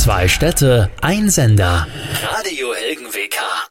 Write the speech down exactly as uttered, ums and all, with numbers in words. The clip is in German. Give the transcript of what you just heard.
Zwei Städte, ein Sender. Radio Helgen W K.